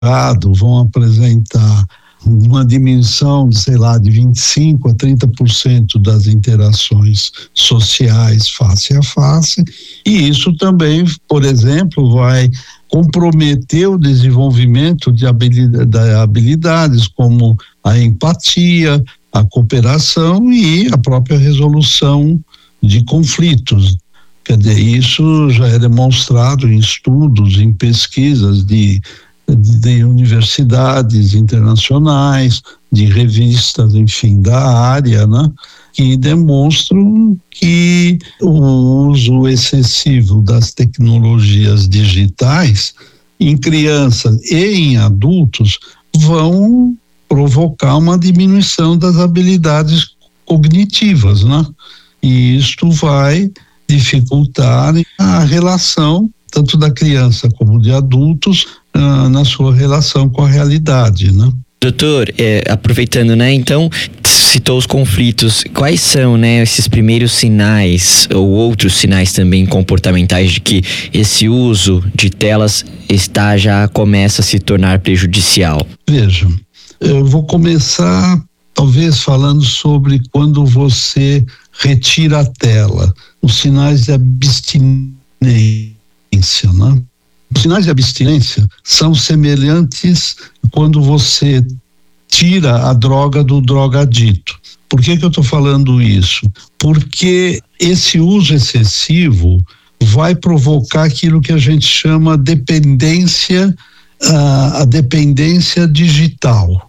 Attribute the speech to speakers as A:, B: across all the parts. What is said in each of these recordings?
A: vão apresentar uma diminuição de, sei lá, de 25% a 30% das interações sociais face a face, e isso também, por exemplo, vai comprometer o desenvolvimento de habilidades como a empatia, a cooperação e a própria resolução de conflitos. Quer dizer, isso já é demonstrado em estudos, em pesquisas de universidades internacionais, de revistas, enfim, da área, né, que demonstram que o uso excessivo das tecnologias digitais em crianças e em adultos vão provocar uma diminuição das habilidades cognitivas, né? E isto vai dificultar a relação tanto da criança como de adultos na sua relação com a realidade, né?
B: Doutor, aproveitando, né, então, citou os conflitos, quais são, né, esses primeiros sinais ou outros sinais também comportamentais de que esse uso de telas já começa a se tornar prejudicial?
A: Veja, eu vou começar talvez falando sobre quando você retira a tela, os sinais de abstinência, né? Os sinais de abstinência são semelhantes quando você tira a droga do drogadito. Por que eu estou falando isso? Porque esse uso excessivo vai provocar aquilo que a gente chama dependência, a dependência digital.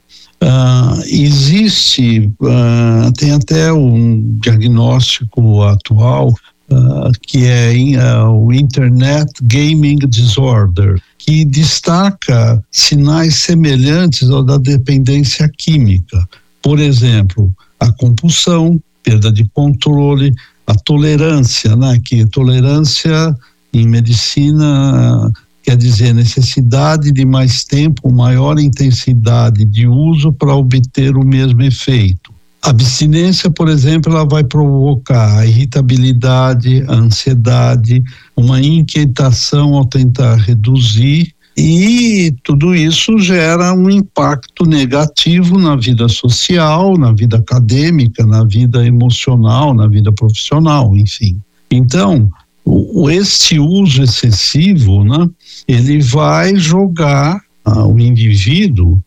A: Tem até um diagnóstico atual que é o Internet Gaming Disorder, que destaca sinais semelhantes ao da dependência química. Por exemplo, a compulsão, perda de controle, a tolerância, né? Que tolerância em medicina quer dizer necessidade de mais tempo, maior intensidade de uso para obter o mesmo efeito. A abstinência, por exemplo, ela vai provocar a irritabilidade, a ansiedade, uma inquietação ao tentar reduzir, e tudo isso gera um impacto negativo na vida social, na vida acadêmica, na vida emocional, na vida profissional, enfim. Então, este uso excessivo, né, ele vai jogar o indivíduo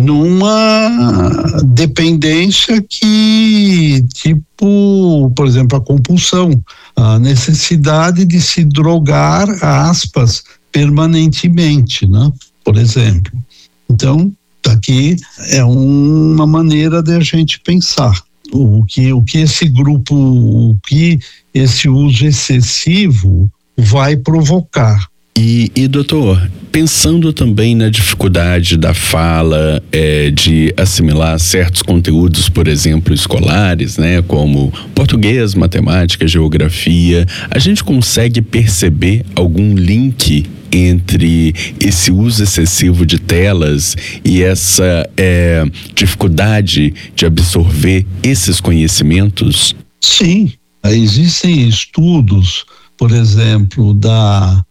A: numa dependência que, tipo, por exemplo, a compulsão, a necessidade de se drogar, aspas, permanentemente, né? Por exemplo. Então, aqui é uma maneira de a gente pensar o que esse grupo, o que esse uso excessivo vai provocar.
C: E doutor, pensando também na dificuldade da fala, de assimilar certos conteúdos, por exemplo, escolares, né, como português, matemática, geografia, a gente consegue perceber algum link entre esse uso excessivo de telas e essa dificuldade de absorver esses conhecimentos?
A: Sim, existem estudos, por exemplo, da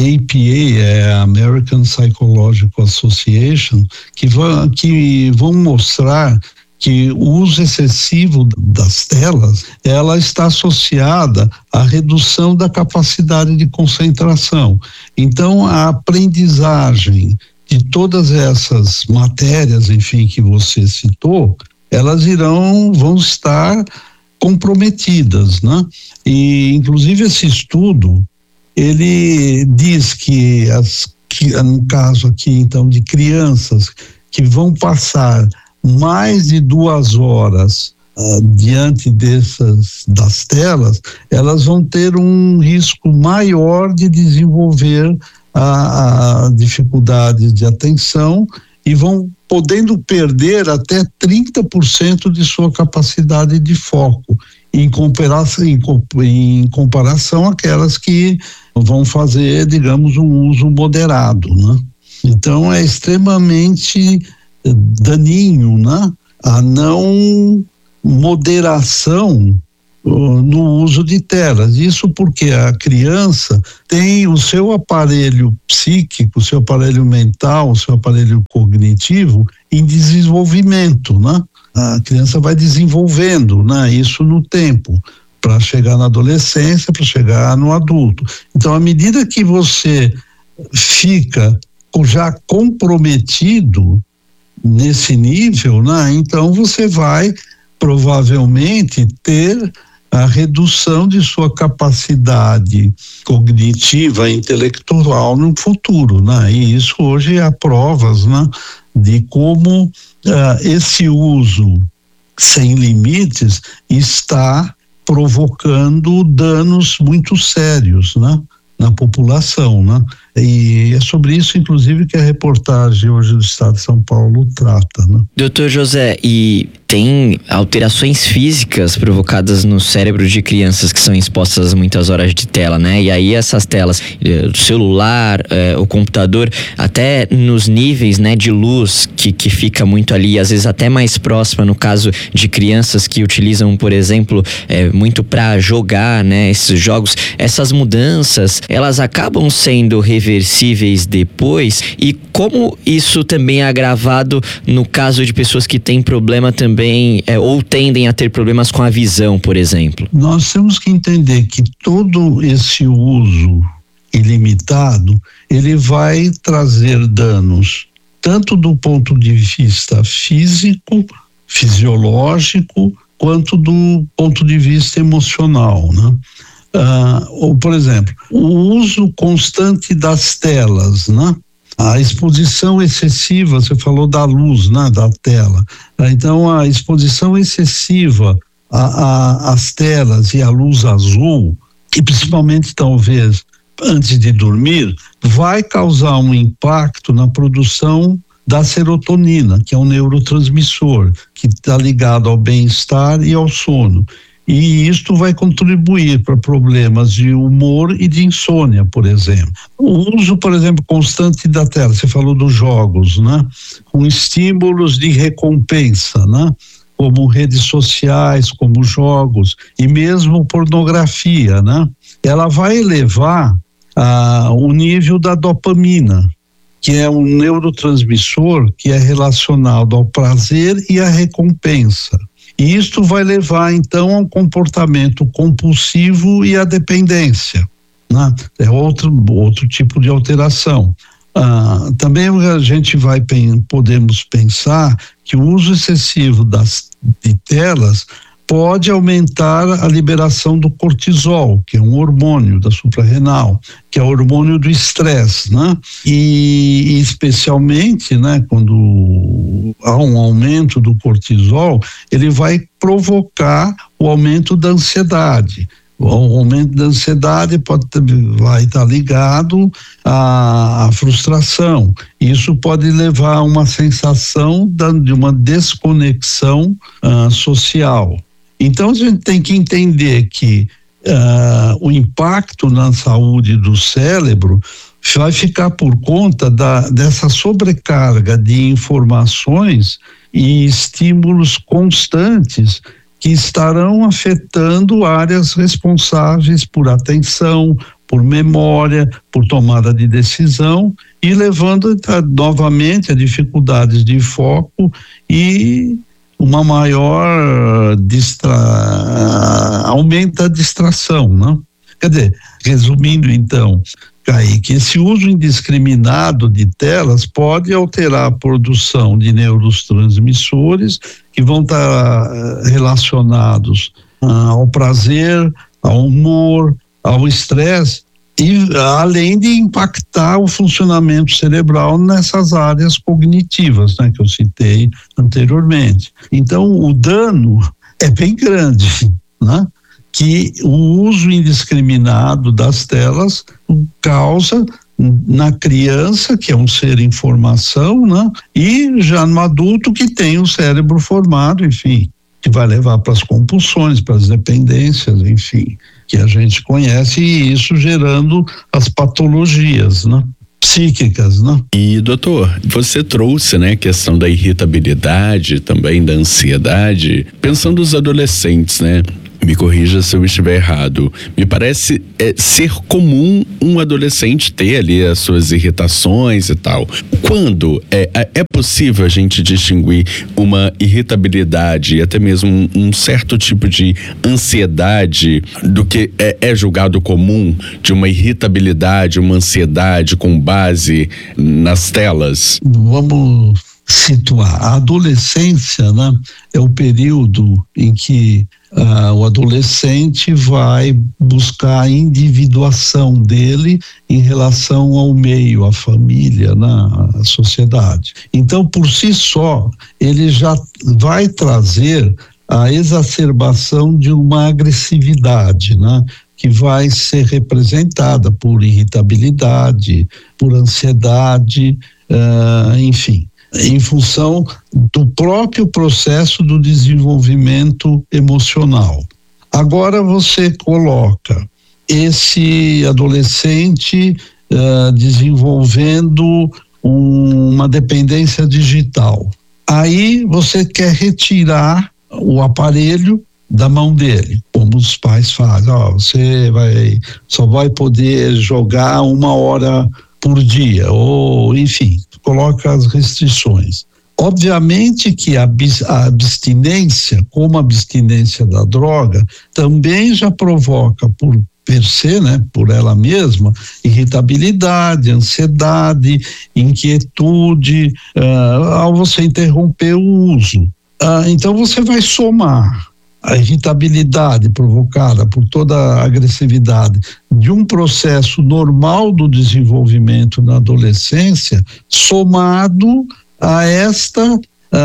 A: APA, American Psychological Association, que vão mostrar que o uso excessivo das telas, ela está associada à redução da capacidade de concentração. Então, a aprendizagem de todas essas matérias, enfim, que você citou, elas vão estar comprometidas, né? E, inclusive, esse estudo, ele diz que no caso aqui, então, de crianças que vão passar mais de 2 horas diante das telas, elas vão ter um risco maior de desenvolver a dificuldade de atenção e vão podendo perder até 30% de sua capacidade de foco, em comparação àquelas que vão fazer, digamos, um uso moderado, né? Então é extremamente daninho, né? A não moderação no uso de telas. Isso porque a criança tem o seu aparelho psíquico, o seu aparelho mental, o seu aparelho cognitivo em desenvolvimento, né? A criança vai desenvolvendo, né, isso no tempo, para chegar na adolescência, para chegar no adulto. Então, à medida que você fica já comprometido nesse nível, né, então você vai provavelmente ter a redução de sua capacidade cognitiva e intelectual no futuro, né? E isso hoje há provas, né, de como esse uso sem limites está provocando danos muito sérios, né, na população, né? E é sobre isso, inclusive, que a reportagem hoje do Estado de São Paulo trata, né?
B: Doutor José, e tem alterações físicas provocadas no cérebro de crianças que são expostas a muitas horas de tela, né? E aí essas telas, o celular, o computador, até nos níveis, né, de luz que fica muito ali, às vezes até mais próxima, no caso de crianças que utilizam, por exemplo, muito para jogar, né, esses jogos, essas mudanças, elas acabam sendo reversíveis depois, e como isso também é agravado no caso de pessoas que têm problema também, ou tendem a ter problemas com a visão, por exemplo?
A: Nós temos que entender que todo esse uso ilimitado, ele vai trazer danos, tanto do ponto de vista físico, fisiológico, quanto do ponto de vista emocional, né? Ou, por exemplo, o uso constante das telas, né? A exposição excessiva, você falou da luz, né, da tela. Então, a exposição excessiva às telas e à luz azul, e principalmente talvez antes de dormir, vai causar um impacto na produção da serotonina, que é um neurotransmissor que está ligado ao bem-estar e ao sono. E isto vai contribuir para problemas de humor e de insônia, por exemplo. O uso, por exemplo, constante da tela, você falou dos jogos, né? Com estímulos de recompensa, né? Como redes sociais, como jogos e mesmo pornografia, né? Ela vai elevar o nível da dopamina, que é um neurotransmissor que é relacionado ao prazer e à recompensa. E isto vai levar, então, a um comportamento compulsivo e à dependência, né? É outro tipo de alteração. Também a gente podemos pensar que o uso excessivo de telas pode aumentar a liberação do cortisol, que é um hormônio da suprarrenal, que é o hormônio do estresse, né? E especialmente, né, quando há um aumento do cortisol, ele vai provocar o aumento da ansiedade. O aumento da ansiedade vai estar ligado à frustração. Isso pode levar a uma sensação de uma desconexão social. Então a gente tem que entender que o impacto na saúde do cérebro vai ficar por conta dessa sobrecarga de informações e estímulos constantes que estarão afetando áreas responsáveis por atenção, por memória, por tomada de decisão e levando novamente a dificuldades de foco e uma maior aumenta a distração, né? Quer dizer, resumindo então, Kaique, esse uso indiscriminado de telas pode alterar a produção de neurotransmissores que vão estar relacionados ao prazer, ao humor, ao estresse, e além de impactar o funcionamento cerebral nessas áreas cognitivas, né, que eu citei anteriormente. Então, o dano é bem grande, né? Que o uso indiscriminado das telas causa na criança, que é um ser em formação, né? E já no adulto que tem o cérebro formado, enfim, que vai levar para as compulsões, para as dependências, enfim, que a gente conhece, e isso gerando as patologias, né, psíquicas, né?
C: E doutor, você trouxe, né, a questão da irritabilidade, também da ansiedade, pensando nos adolescentes, né? Me corrija se eu estiver errado. Me parece ser comum um adolescente ter ali as suas irritações e tal. Quando é possível a gente distinguir uma irritabilidade e até mesmo um certo tipo de ansiedade do que é julgado comum, de uma irritabilidade, uma ansiedade com base nas telas?
A: Vamos situar. A adolescência, né, é o período em que o adolescente vai buscar a individuação dele em relação ao meio, à família, à sociedade. Então, por si só, ele já vai trazer a exacerbação de uma agressividade, né, que vai ser representada por irritabilidade, por ansiedade, enfim, em função do próprio processo do desenvolvimento emocional. Agora você coloca esse adolescente desenvolvendo uma dependência digital. Aí você quer retirar o aparelho da mão dele, como os pais fazem. Você só vai poder jogar 1 hora por dia, ou enfim, coloca as restrições. Obviamente que a abstinência, como a abstinência da droga, também já provoca por per se, né, por ela mesma, irritabilidade, ansiedade, inquietude, ao você interromper o uso. Então você vai somar a irritabilidade provocada por toda a agressividade de um processo normal do desenvolvimento na adolescência, somado a esta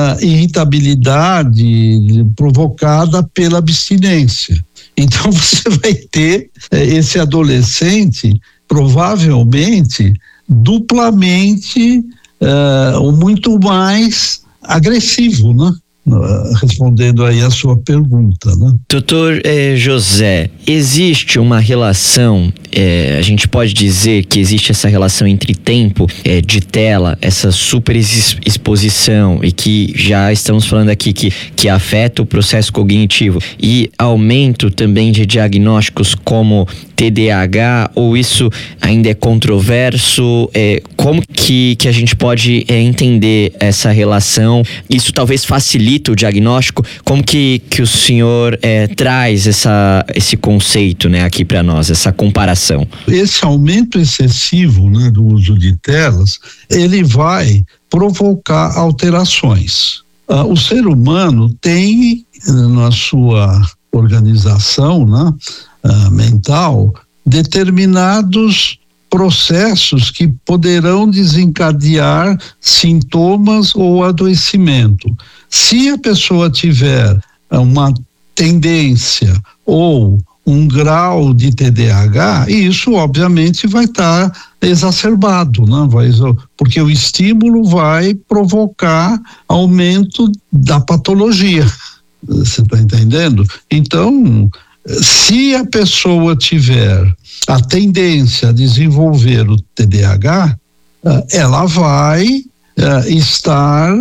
A: irritabilidade provocada pela abstinência. Então você vai ter esse adolescente provavelmente duplamente ou muito mais agressivo, né? Respondendo aí a sua pergunta, né?
B: Doutor José, existe uma relação, a gente pode dizer que existe essa relação entre tempo de tela, essa super exposição, e que já estamos falando aqui que afeta o processo cognitivo, e aumento também de diagnósticos como TDAH, ou isso ainda é controverso? Como que a gente pode entender essa relação? Isso talvez facilite o diagnóstico. Como que o senhor traz esse conceito, né, aqui para nós, essa comparação?
A: Esse aumento excessivo, né, do uso de telas, ele vai provocar alterações. O ser humano tem na sua organização, né, mental, determinados processos que poderão desencadear sintomas ou adoecimento. Se a pessoa tiver uma tendência ou um grau de TDAH, isso obviamente vai estar exacerbado, né? Porque o estímulo vai provocar aumento da patologia. Você está entendendo? Então, se a pessoa tiver a tendência a desenvolver o TDAH, ela vai estar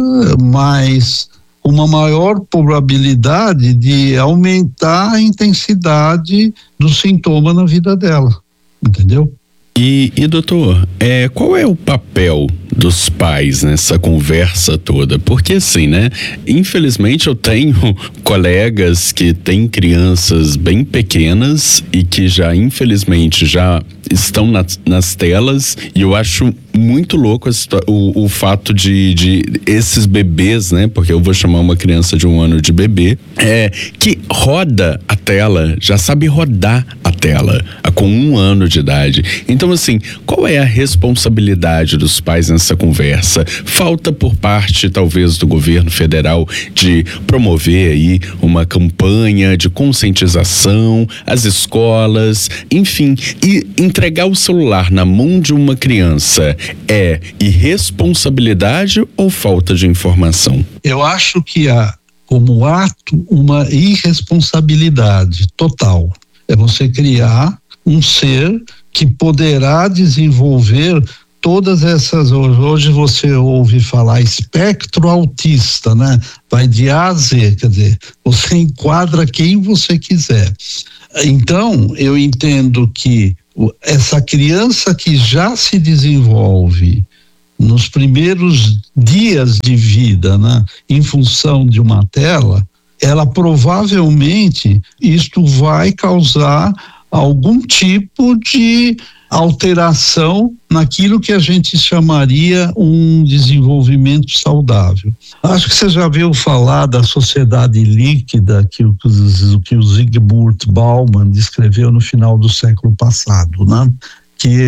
A: uma maior probabilidade de aumentar a intensidade do sintoma na vida dela, entendeu?
C: E doutor, qual é o papel dos pais nessa conversa toda? Porque assim, né? Infelizmente eu tenho colegas que têm crianças bem pequenas e que infelizmente já estão nas telas, e eu acho muito louco o fato de esses bebês, né? Porque eu vou chamar uma criança de 1 ano de bebê, que roda a tela, já sabe rodar a tela com 1 ano de idade. Então, assim, qual é a responsabilidade dos pais nessa conversa? Falta por parte, talvez, do governo federal de promover aí uma campanha de conscientização, as escolas, enfim, e entregar o celular na mão de uma criança é irresponsabilidade ou falta de informação?
A: Eu acho que há como ato uma irresponsabilidade total. É você criar um ser que poderá desenvolver todas essas, hoje você ouve falar espectro autista, né? Vai de A a Z, quer dizer, você enquadra quem você quiser. Então, eu entendo que essa criança que já se desenvolve nos primeiros dias de vida, né, em função de uma tela, ela provavelmente, isto vai causar algum tipo de alteração naquilo que a gente chamaria um desenvolvimento saudável. Acho que você já viu falar da sociedade líquida que o Zygmunt Bauman descreveu no final do século passado, né? Que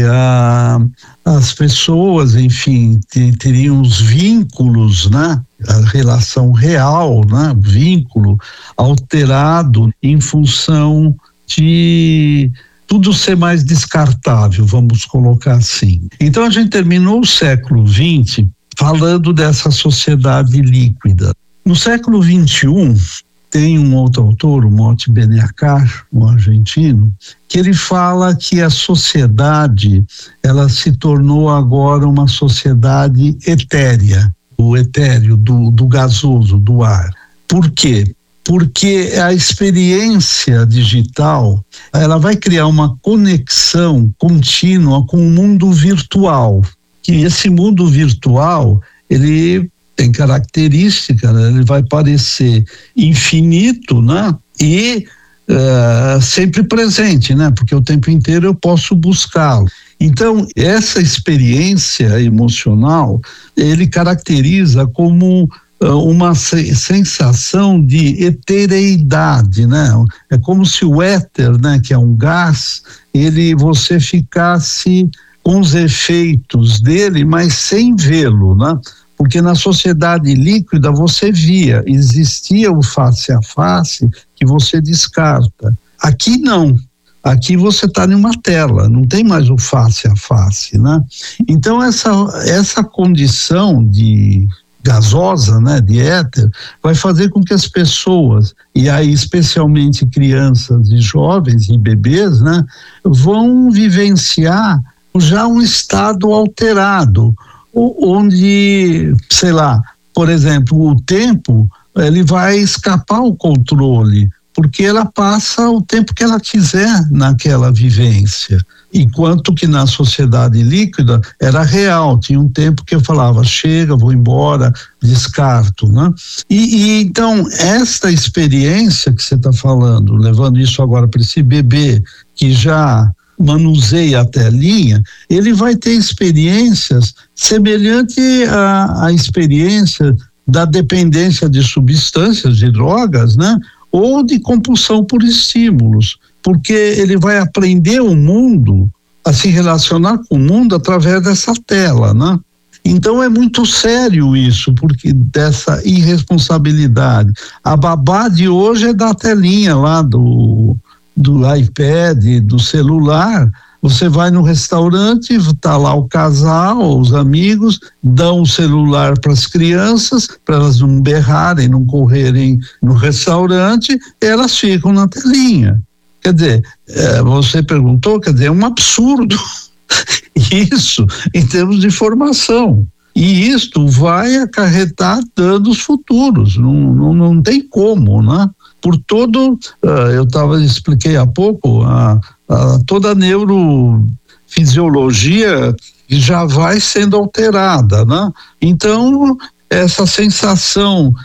A: as pessoas, enfim, teriam os vínculos, né? A relação real, né? Vínculo alterado em função de tudo ser mais descartável, vamos colocar assim. Então a gente terminou o século XX falando dessa sociedade líquida. No século XXI, tem um outro autor, o Motti Beniacar, um argentino, que ele fala que a sociedade, ela se tornou agora uma sociedade etérea, o etéreo, do gasoso, do ar. Por quê? Porque a experiência digital, ela vai criar uma conexão contínua com o mundo virtual. Que esse mundo virtual, ele tem característica, né? Ele vai parecer infinito, né? E sempre presente, né? Porque o tempo inteiro eu posso buscá-lo. Então, essa experiência emocional, ele caracteriza como uma sensação de etereidade, né? É como se o éter, né, que é um gás, você ficasse com os efeitos dele, mas sem vê-lo, né? Porque na sociedade líquida você via, existia o face a face que você descarta. Aqui não. Aqui você está em uma tela, não tem mais o face a face, né? Então essa condição de gasosa, né, de éter, vai fazer com que as pessoas, e aí especialmente crianças e jovens e bebês, né, vão vivenciar já um estado alterado, onde, sei lá, por exemplo, o tempo, ele vai escapar o controle, porque ela passa o tempo que ela quiser naquela vivência. Enquanto que na sociedade líquida era real, tinha um tempo que eu falava, chega, vou embora, descarto, né? E então, esta experiência que você está falando, levando isso agora para esse bebê que já manuseia a telinha, ele vai ter experiências semelhantes à experiência da dependência de substâncias, de drogas, né? Ou de compulsão por estímulos, porque ele vai aprender o mundo, a se relacionar com o mundo através dessa tela, né? Então é muito sério isso, porque dessa irresponsabilidade. A babá de hoje é da telinha lá do iPad, do celular. Você vai no restaurante, tá lá o casal, os amigos, dão o celular para as crianças, para elas não berrarem, não correrem no restaurante, elas ficam na telinha. Quer dizer, você perguntou, quer dizer, é um absurdo isso em termos de formação. E isto vai acarretar danos futuros, não tem como, né? Por todo, expliquei há pouco, toda a neurofisiologia já vai sendo alterada, né? Então, essa sensação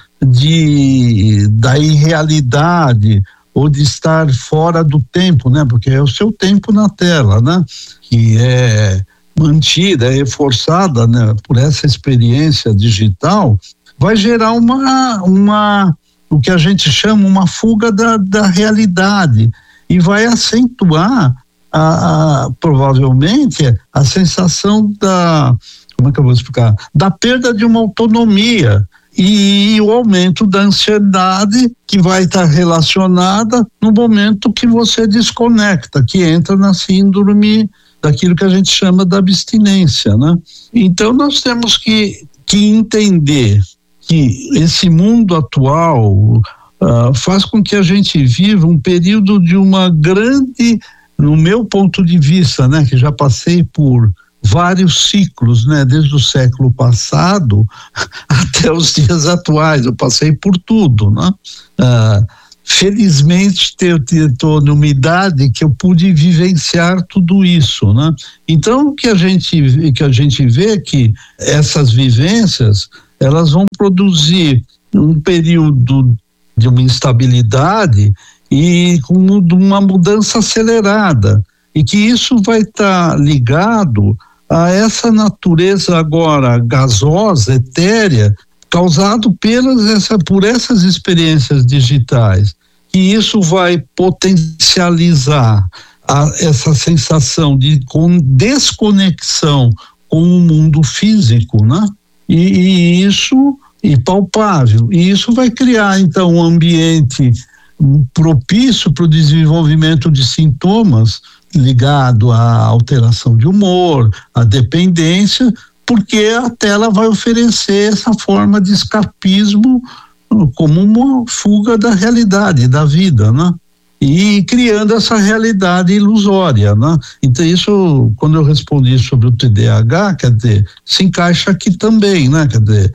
A: da irrealidade, ou de estar fora do tempo, né? Porque é o seu tempo na tela, né? Que é mantida, é reforçada, né? Por essa experiência digital, vai gerar o que a gente chama uma fuga da realidade e vai acentuar provavelmente a sensação como é que eu vou explicar? Da perda de uma autonomia e o aumento da ansiedade que vai estar relacionada no momento que você desconecta, que entra na síndrome daquilo que a gente chama da abstinência, né? Então nós temos que entender que esse mundo atual faz com que a gente viva um período de uma grande, no meu ponto de vista, né, que já passei por vários ciclos, né? Desde o século passado até os dias atuais, eu passei por tudo, né? Felizmente estou numa idade que eu pude vivenciar tudo isso, né? Então o que a gente vê é que essas vivências, elas vão produzir um período de uma instabilidade e com uma mudança acelerada, e que isso vai estar ligado a essa natureza agora gasosa, etérea, causado por essas experiências digitais. E isso vai potencializar essa sensação de desconexão com o mundo físico, né? E isso, palpável. E isso vai criar, então, um ambiente propício para o desenvolvimento de sintomas ligado à alteração de humor, à dependência, porque a tela vai oferecer essa forma de escapismo como uma fuga da realidade, da vida, né? E criando essa realidade ilusória, né? Então isso, quando eu respondi sobre o TDAH, quer dizer, se encaixa aqui também, né? Quer dizer,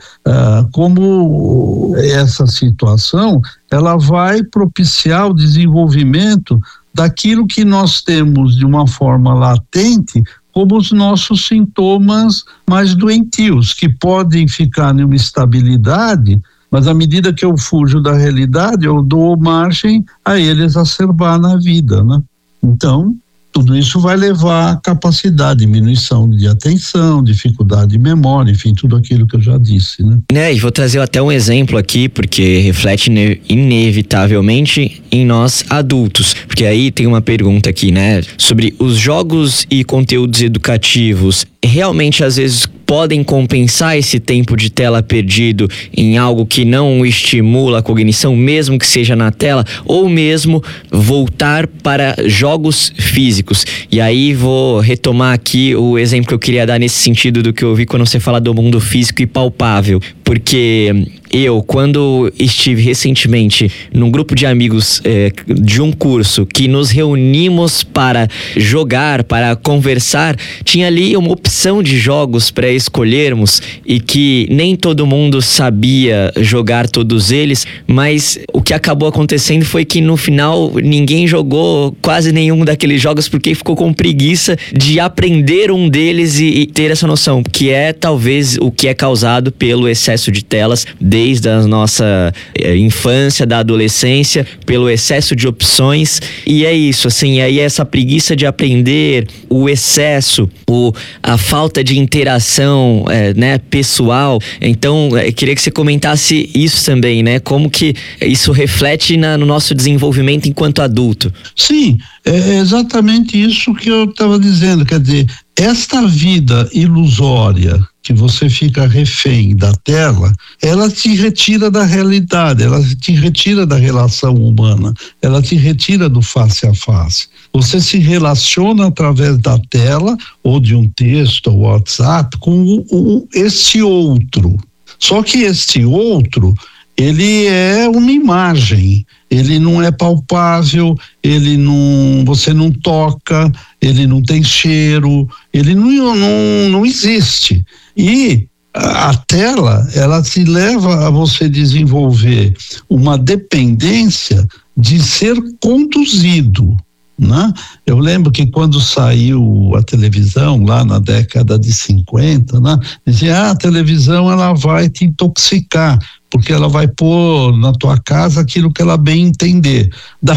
A: como essa situação, ela vai propiciar o desenvolvimento daquilo que nós temos de uma forma latente como os nossos sintomas mais doentios, que podem ficar numa estabilidade, mas à medida que eu fujo da realidade, eu dou margem a ele exacerbar na vida, né? Então, tudo isso vai levar a capacidade, diminuição de atenção, dificuldade de memória, enfim, tudo aquilo que eu já disse, né?
B: E vou trazer até um exemplo aqui, porque reflete inevitavelmente em nós adultos. Porque aí tem uma pergunta aqui, né? Sobre os jogos e conteúdos educativos, realmente às vezes podem compensar esse tempo de tela perdido em algo que não estimula a cognição, mesmo que seja na tela, ou mesmo voltar para jogos físicos. E aí vou retomar aqui o exemplo que eu queria dar nesse sentido do que eu vi quando você fala do mundo físico e palpável, porque eu, quando estive recentemente num grupo de amigos de um curso que nos reunimos para jogar, para conversar, tinha ali uma opção de jogos para escolhermos e que nem todo mundo sabia jogar todos eles, mas o que acabou acontecendo foi que no final ninguém jogou quase nenhum daqueles jogos porque ficou com preguiça de aprender um deles e ter essa noção, que é talvez o que é causado pelo excesso de telas desde a nossa infância, da adolescência, pelo excesso de opções. E é isso, assim, aí essa preguiça de aprender, o excesso, a falta de interação né, pessoal. Então, queria que você comentasse isso também, né? Como que isso reflete no nosso desenvolvimento enquanto adulto.
A: Sim, é exatamente isso que eu estava dizendo, quer dizer, esta vida ilusória que você fica refém da tela, ela te retira da realidade, ela te retira da relação humana, ela te retira do face a face. Você se relaciona através da tela ou de um texto ou WhatsApp com esse outro. Só que este outro, ele é uma imagem, ele não é palpável, você não toca, ele não tem cheiro, ele não existe. E a tela, ela te leva a você desenvolver uma dependência de ser conduzido, né? Eu lembro que quando saiu a televisão lá na década de 50, né, dizia, a televisão ela vai te intoxicar, porque ela vai pôr na tua casa aquilo que ela bem entender.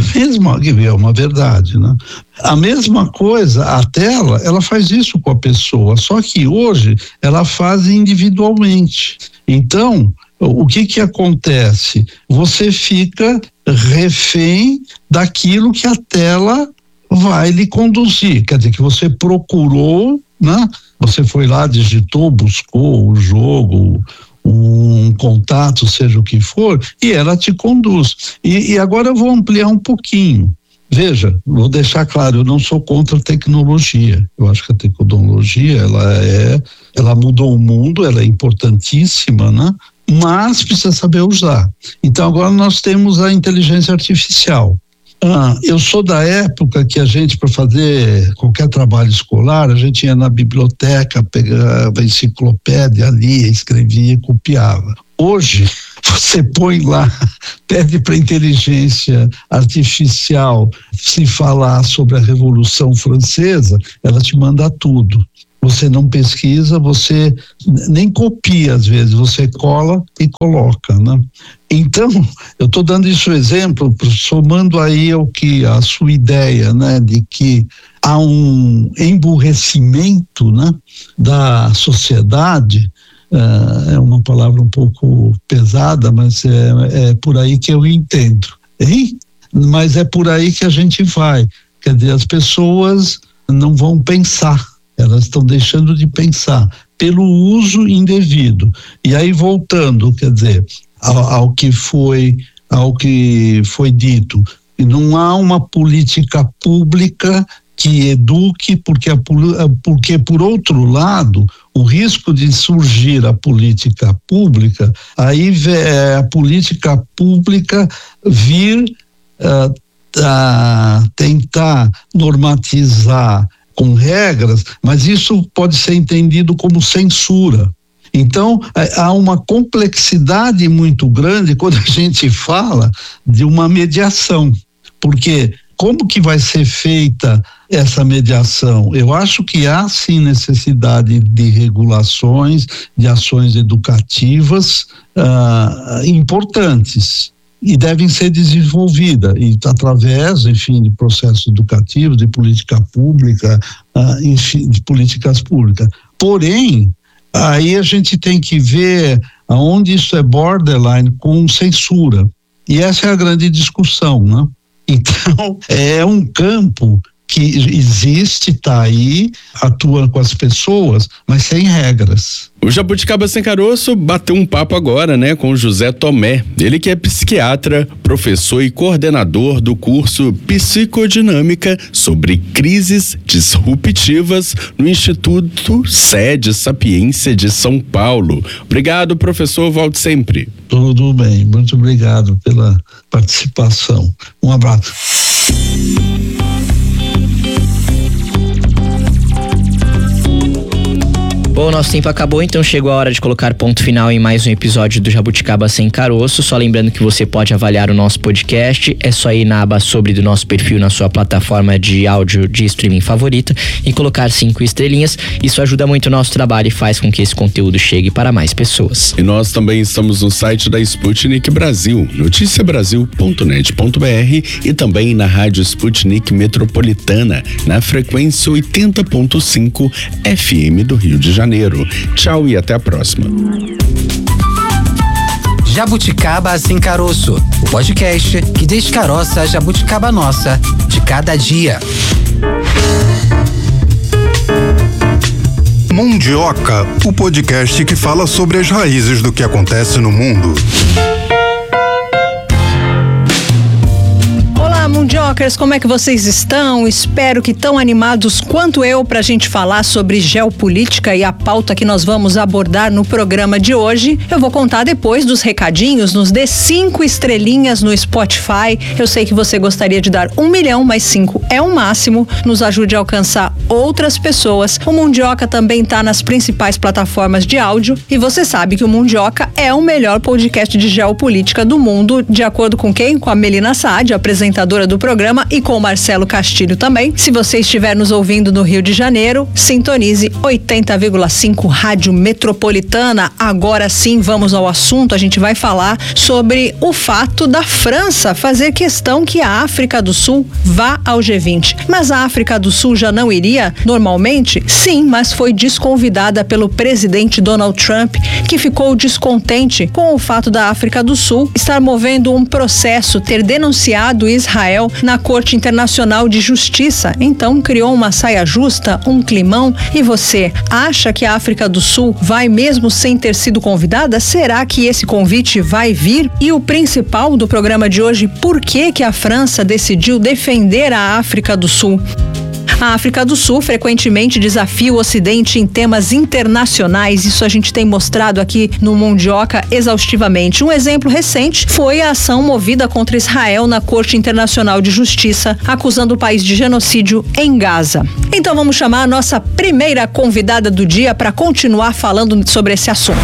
A: É uma verdade, né? A mesma coisa, a tela, ela faz isso com a pessoa, só que hoje ela faz individualmente. Então, o que acontece? Você fica refém daquilo que a tela vai lhe conduzir, quer dizer, que você procurou, né? Você foi lá, digitou, buscou o jogo, um contato, seja o que for, e ela te conduz. E agora eu vou ampliar um pouquinho. Veja, vou deixar claro, eu não sou contra a tecnologia. Eu acho que a tecnologia, ela mudou o mundo, ela é importantíssima, né? Mas precisa saber usar. Então agora nós temos a inteligência artificial. Eu sou da época que a gente, para fazer qualquer trabalho escolar, a gente ia na biblioteca, pegava a enciclopédia, lia, escrevia, copiava. Hoje, você põe lá, pede para a inteligência artificial se falar sobre a Revolução Francesa, ela te manda tudo. Você não pesquisa, você nem copia às vezes, você cola e coloca, né? Então, eu estou dando isso exemplo, somando aí a sua ideia, né, de que há um emburrecimento, né, da sociedade. É uma palavra um pouco pesada, mas é por aí que eu entendo, hein? Mas é por aí que a gente vai. Quer dizer, as pessoas não vão pensar. Elas estão deixando de pensar pelo uso indevido. E aí, voltando, quer dizer, ao que foi dito, não há uma política pública que eduque, porque por outro lado, o risco de surgir a política pública, aí a política pública vir a tentar normatizar com regras, mas isso pode ser entendido como censura. Então, há uma complexidade muito grande quando a gente fala de uma mediação, porque como que vai ser feita essa mediação? Eu acho que há sim necessidade de regulações, de ações educativas importantes, e devem ser desenvolvidas, e através, enfim, de processos educativos, de política pública, enfim, de políticas públicas. Porém, aí a gente tem que ver aonde isso é borderline com censura. E essa é a grande discussão, né? Então, é um campo que existe, está aí, atua com as pessoas, mas sem regras.
C: O Jabuticaba Sem Caroço bateu um papo agora, né, com o José Tomé. Ele que é psiquiatra, professor e coordenador do curso Psicodinâmica sobre crises disruptivas no Instituto Sede Sapiência de São Paulo. Obrigado, professor, volte sempre.
A: Tudo bem, muito obrigado pela participação. Um abraço.
B: Bom, nosso tempo acabou, então chegou a hora de colocar ponto final em mais um episódio do Jabuticaba Sem Caroço. Só lembrando que você pode avaliar o nosso podcast, é só ir na aba sobre do nosso perfil na sua plataforma de áudio de streaming favorita e colocar 5 estrelinhas. Isso ajuda muito o nosso trabalho e faz com que esse conteúdo chegue para mais pessoas.
C: E nós também estamos no site da Sputnik Brasil, noticiabrasil.net.br, e também na rádio Sputnik Metropolitana, na frequência 80.5 FM do Rio de Janeiro. Tchau e até a próxima.
D: Jabuticaba Sem Caroço, o podcast que descaroça a jabuticaba nossa de cada dia.
E: Mundioca, o podcast que fala sobre as raízes do que acontece no mundo.
F: Mundiocas, como é que vocês estão? Espero que tão animados quanto eu pra gente falar sobre geopolítica e a pauta que nós vamos abordar no programa de hoje. Eu vou contar depois dos recadinhos, nos dê 5 estrelinhas no Spotify. Eu sei que você gostaria de dar 1 milhão, mas 5 é o máximo. Nos ajude a alcançar outras pessoas. O Mundioca também tá nas principais plataformas de áudio e você sabe que o Mundioca é o melhor podcast de geopolítica do mundo, de acordo com quem? Com a Melina Saad, apresentadora do programa, e com o Marcelo Castilho também. Se você estiver nos ouvindo no Rio de Janeiro, sintonize 80,5 Rádio Metropolitana. Agora sim, vamos ao assunto. A gente vai falar sobre o fato da França fazer questão que a África do Sul vá ao G20. Mas a África do Sul já não iria normalmente? Sim, mas foi desconvidada pelo presidente Donald Trump, que ficou descontente com o fato da África do Sul estar movendo um processo, ter denunciado Israel na Corte Internacional de Justiça. Então criou uma saia justa, um climão. E você acha que a África do Sul vai mesmo sem ter sido convidada? Será que esse convite vai vir? E o principal do programa de hoje, por que a França decidiu defender a África do Sul? A África do Sul frequentemente desafia o Ocidente em temas internacionais. Isso a gente tem mostrado aqui no Mundioca exaustivamente. Um exemplo recente foi a ação movida contra Israel na Corte Internacional de Justiça, acusando o país de genocídio em Gaza. Então vamos chamar a nossa primeira convidada do dia para continuar falando sobre esse assunto.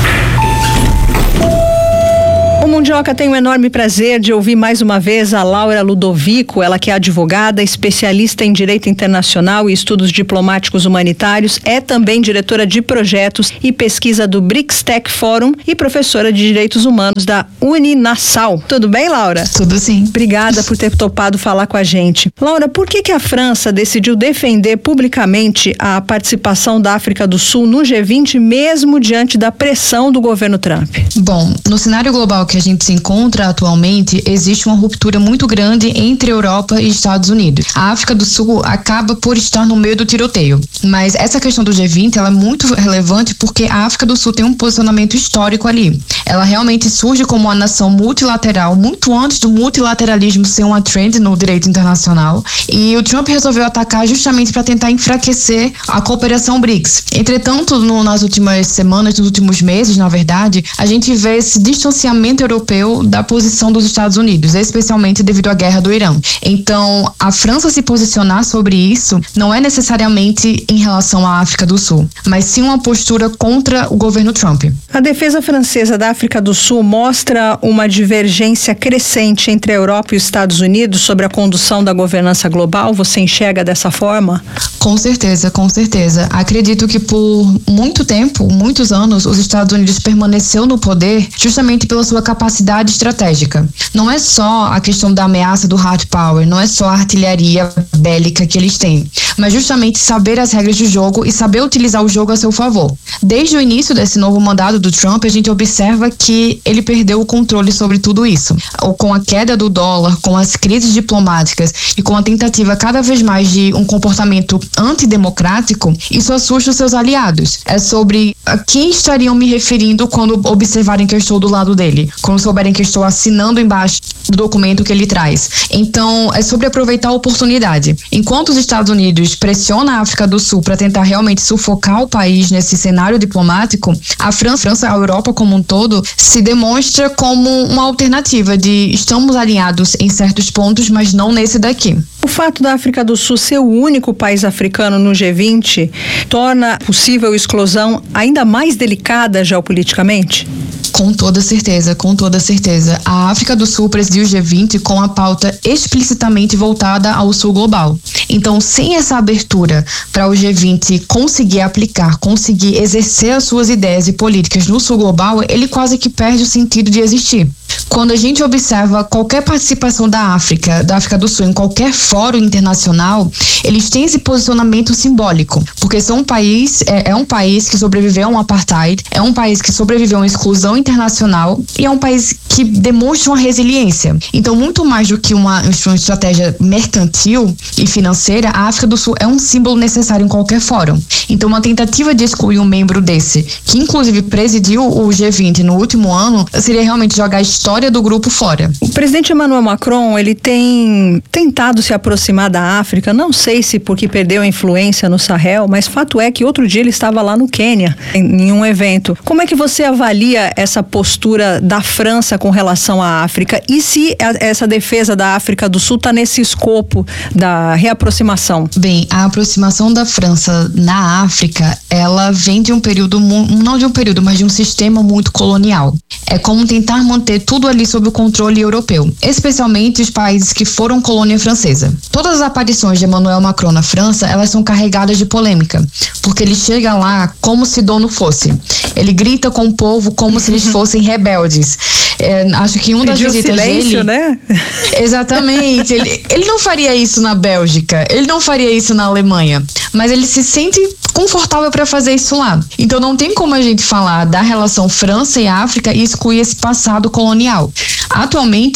F: O Mundioca tem um enorme prazer de ouvir mais uma vez a Laura Ludovico, ela que é advogada, especialista em direito internacional e estudos diplomáticos humanitários, é também diretora de projetos e pesquisa do BRICS Tech Forum e professora de direitos humanos da Uninassal. Tudo bem, Laura?
G: Tudo sim.
F: Obrigada por ter topado falar com a gente. Laura, por que a França decidiu defender publicamente a participação da África do Sul no G20, mesmo diante da pressão do governo Trump?
G: Bom, no cenário global que a gente se encontra atualmente, existe uma ruptura muito grande entre Europa e Estados Unidos. A África do Sul acaba por estar no meio do tiroteio, mas essa questão do G20 ela é muito relevante porque a África do Sul tem um posicionamento histórico ali. Ela realmente surge como uma nação multilateral, muito antes do multilateralismo ser uma trend no direito internacional, e o Trump resolveu atacar justamente para tentar enfraquecer a cooperação BRICS. Entretanto, nas últimas semanas, nos últimos meses, na verdade, a gente vê esse distanciamento europeu da posição dos Estados Unidos, especialmente devido à guerra do Irã. Então, a França se posicionar sobre isso não é necessariamente em relação à África do Sul, mas sim uma postura contra o governo Trump.
F: A defesa francesa da África do Sul mostra uma divergência crescente entre a Europa e os Estados Unidos sobre a condução da governança global. Você enxerga dessa forma?
G: Com certeza, com certeza. Acredito que por muito tempo, muitos anos, os Estados Unidos permaneceu no poder justamente pela sua capacidade estratégica. Não é só a questão da ameaça do hard power, não é só a artilharia bélica que eles têm, mas justamente saber as regras do jogo e saber utilizar o jogo a seu favor. Desde o início desse novo mandato do Trump, a gente observa que ele perdeu o controle sobre tudo isso. Com a queda do dólar, com as crises diplomáticas e com a tentativa cada vez mais de um comportamento antidemocrático, isso assusta os seus aliados. É sobre a quem estariam me referindo quando observarem que eu estou do lado dele, quando souberem que eu estou assinando embaixo do documento que ele traz. Então, é sobre aproveitar a oportunidade. Enquanto os Estados Unidos pressionam a África do Sul para tentar realmente sufocar o país nesse cenário diplomático, a França, a Europa como um todo, se demonstra como uma alternativa de estamos alinhados em certos pontos, mas não nesse daqui.
F: O fato da África do Sul ser o único país africano no G20 torna possível a exclusão ainda mais delicada geopoliticamente?
G: Com toda certeza, com toda certeza. A África do Sul presidiu o G20 com a pauta explicitamente voltada ao sul global. Então, sem essa abertura para o G20 conseguir aplicar, conseguir exercer as suas ideias e políticas no sul global, ele quase que perde o sentido de existir. Quando a gente observa qualquer participação da África do Sul em qualquer fórum internacional, eles têm esse posicionamento simbólico, porque são um país que sobreviveu a um apartheid, é um país que sobreviveu a uma exclusão internacional e é um país que demonstra uma resiliência. Então, muito mais do que uma estratégia mercantil e financeira, a África do Sul é um símbolo necessário em qualquer fórum. Então, uma tentativa de excluir um membro desse, que inclusive presidiu o G20 no último ano, seria realmente jogar a história do grupo fora.
F: O presidente Emmanuel Macron, ele tem tentado se aproximar da África, não sei se porque perdeu a influência no Sahel, mas fato é que outro dia ele estava lá no Quênia, em um evento. Como é que você avalia essa postura da França com relação à África e se essa defesa da África do Sul está nesse escopo da reaproximação?
G: Bem, a aproximação da França na África, ela vem de um período, não de um período, mas de um sistema muito colonial. É como tentar manter tudo ali sob o controle europeu, especialmente os países que foram colônia francesa. Todas as aparições de Emmanuel Macron na França, elas são carregadas de polêmica, porque ele chega lá como se dono fosse. Ele grita com o povo como se eles fossem rebeldes. Acho que uma das visitas dele...
F: né?
G: Exatamente. Ele não faria isso na Bélgica, ele não faria isso na Alemanha, mas ele se sente confortável para fazer isso lá. Então não tem como a gente falar da relação França e África e excluir esse passado colonial. Atualmente,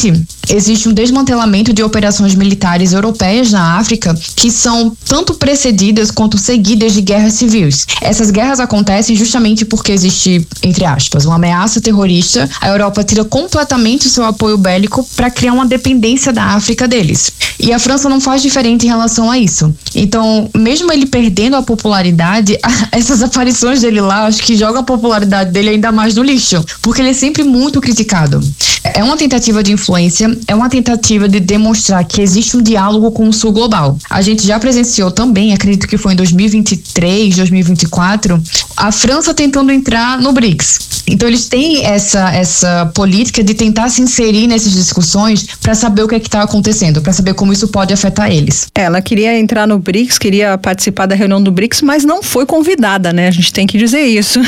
G: existe um desmantelamento de operações militares europeias na África que são tanto precedidas quanto seguidas de guerras civis. Essas guerras acontecem justamente porque existe, entre aspas, uma ameaça terrorista. A Europa tira completamente o seu apoio bélico para criar uma dependência da África deles. E a França não faz diferente em relação a isso. Então, mesmo ele perdendo a popularidade, essas aparições dele lá, acho que joga a popularidade dele ainda mais no lixo, porque ele é sempre muito criticado. É uma tentativa de influência, é uma tentativa de demonstrar que existe um diálogo com o Sul global. A gente já presenciou também, acredito que foi em 2023, 2024, a França tentando entrar no BRICS. Então eles têm essa política de tentar se inserir nessas discussões para saber o que é que está acontecendo, para saber como isso pode afetar eles.
F: Ela queria entrar no BRICS, queria participar da reunião do BRICS, mas não foi convidada, né? A gente tem que dizer isso.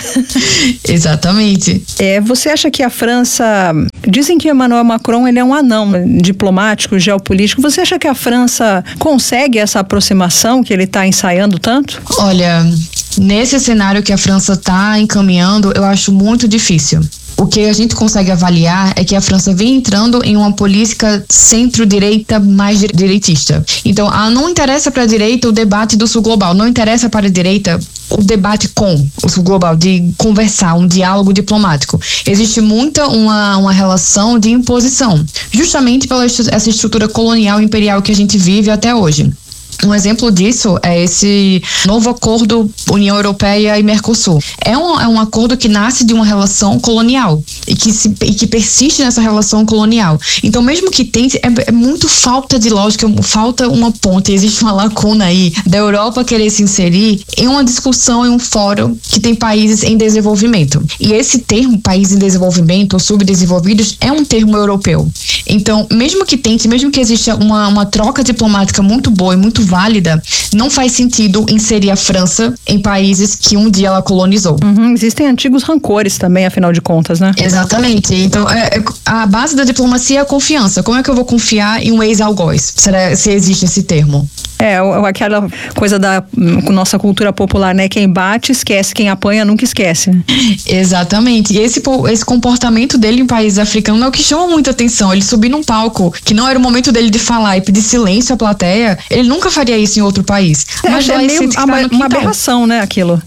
G: Exatamente.
F: Você acha que a França... Dizem que Emmanuel Macron, ele é um anão diplomático, geopolítico. Você acha que a França consegue essa aproximação que ele está ensaiando tanto?
G: Olha, nesse cenário que a França está encaminhando, eu acho muito difícil. O que a gente consegue avaliar é que a França vem entrando em uma política centro-direita mais direitista. Então, não interessa para a direita o debate do Sul global, não interessa para a direita o debate com o Sul global, de conversar, um diálogo diplomático. Existe muita uma relação de imposição, justamente pela essa estrutura colonial imperial que a gente vive até hoje. Um exemplo disso é esse novo acordo União Europeia e Mercosul. É um acordo que nasce de uma relação colonial e que persiste nessa relação colonial. Então, mesmo que tente, é muito falta de lógica, falta uma ponte, existe uma lacuna aí da Europa querer se inserir em uma discussão, em um fórum que tem países em desenvolvimento. E esse termo, países em desenvolvimento ou subdesenvolvidos, é um termo europeu. Então, mesmo que tente, mesmo que exista uma troca diplomática muito boa e muito válida, não faz sentido inserir a França em países que um dia ela colonizou.
F: Existem antigos rancores também, afinal de contas, né?
G: Exatamente. Então, a base da diplomacia é a confiança. Como é que eu vou confiar em um ex-algoz? Se existe esse termo?
F: Aquela coisa da nossa cultura popular, né? Quem bate, esquece. Quem apanha, nunca esquece.
G: Exatamente. E esse comportamento dele em países africanos é o que chama muita atenção. Ele subir num palco, que não era o momento dele de falar e pedir silêncio à plateia, ele nunca faria isso em outro país. Mas
F: é meio uma aberração, né, aquilo.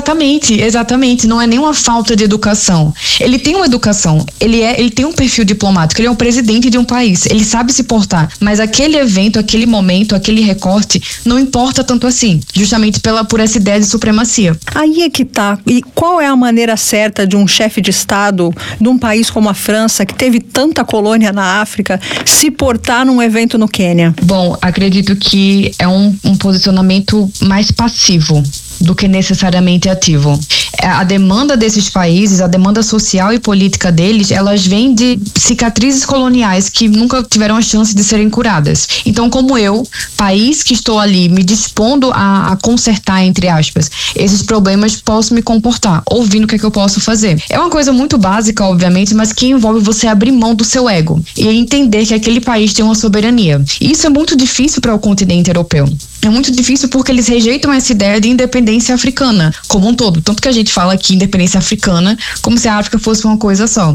G: Exatamente. Não é nenhuma falta de educação. Ele tem uma educação, ele tem um perfil diplomático, ele é um presidente de um país, ele sabe se portar, mas aquele evento, aquele momento, aquele recorte, não importa tanto assim, justamente por essa ideia de supremacia.
F: Aí é que tá. E qual é a maneira certa de um chefe de Estado de um país como a França, que teve tanta colônia na África, se portar num evento no Quênia?
G: Bom, acredito que é um posicionamento mais passivo do que necessariamente ativo. A demanda desses países, a demanda social e política deles, elas vêm de cicatrizes coloniais que nunca tiveram a chance de serem curadas. Então, como eu, país que estou ali me dispondo a consertar, entre aspas, esses problemas, posso me comportar, ouvindo o que é que eu posso fazer. É uma coisa muito básica, obviamente, mas que envolve você abrir mão do seu ego e entender que aquele país tem uma soberania. E isso é muito difícil para o continente europeu. É muito difícil porque eles rejeitam essa ideia de independência africana como um todo. Tanto que a gente fala aqui independência africana como se a África fosse uma coisa só.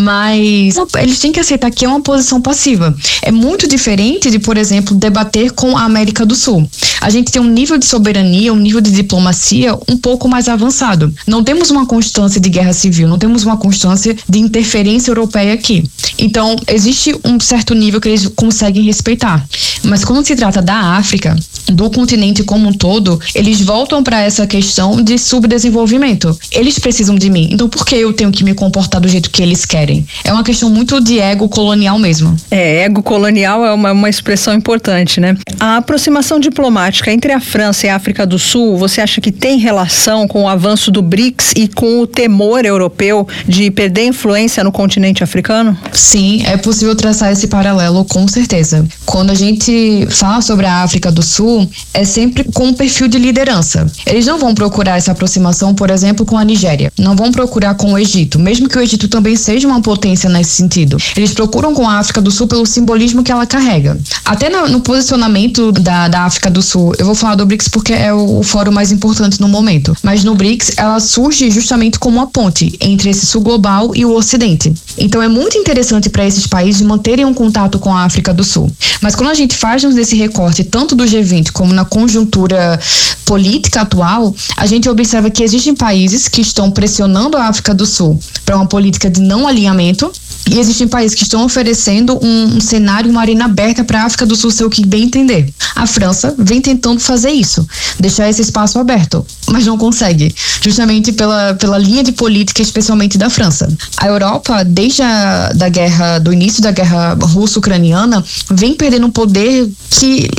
G: Mas eles têm que aceitar que é uma posição passiva. É muito diferente de, por exemplo, debater com a América do Sul. A gente tem um nível de soberania, um nível de diplomacia um pouco mais avançado. Não temos uma constância de guerra civil, não temos uma constância de interferência europeia aqui. Então, existe um certo nível que eles conseguem respeitar. Mas quando se trata da África, do continente como um todo, eles voltam para essa questão de subdesenvolvimento. Eles precisam de mim, então por que eu tenho que me comportar do jeito que eles querem? É uma questão muito de ego colonial mesmo.
F: Ego colonial é uma expressão importante, né? A aproximação diplomática entre a França e a África do Sul, você acha que tem relação com o avanço do BRICS e com o temor europeu de perder influência no continente africano?
G: Sim, é possível traçar esse paralelo, com certeza. Quando a gente fala sobre a África do Sul, é sempre com um perfil de liderança. Eles não vão procurar essa aproximação, por exemplo, com a Nigéria. Não vão procurar com o Egito, mesmo que o Egito também seja uma potência nesse sentido. Eles procuram com a África do Sul pelo simbolismo que ela carrega. Até no posicionamento da África do Sul, eu vou falar do BRICS porque é o fórum mais importante no momento, mas no BRICS ela surge justamente como uma ponte entre esse sul global e o ocidente. Então é muito interessante interessante para esses países manterem um contato com a África do Sul. Mas quando a gente faz esse recorte, tanto do G20 como na conjuntura política atual, a gente observa que existem países que estão pressionando a África do Sul para uma política de não alinhamento, e existem países que estão oferecendo um cenário, uma arena aberta para a África do Sul ser o que bem entender. A França vem tentando fazer isso, deixar esse espaço aberto, mas não consegue, justamente pela linha de política, especialmente da França. A Europa, desde do início da guerra russo-ucraniana, vem perdendo um poder que